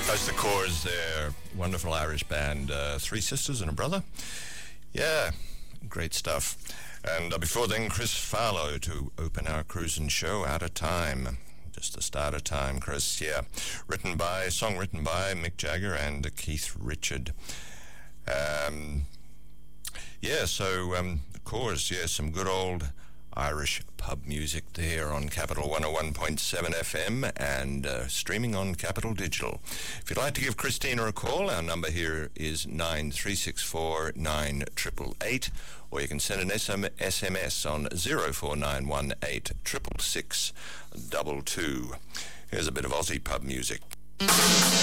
That's the Corrs there. Wonderful Irish band. Three sisters and a brother. Yeah, great stuff. And before then, Chris Farlow to open our cruising show, Out of Time. Just the start of time, Chris. Yeah. Song written by Mick Jagger and Keith Richard. The Corrs, yeah, some good old Irish pub music there on Capital 101.7 FM and streaming on Capital Digital. If you'd like to give Christina a call, our number here is 9364 9888, or you can send an SMS on 04918 666 22. Here's a bit of Aussie pub music.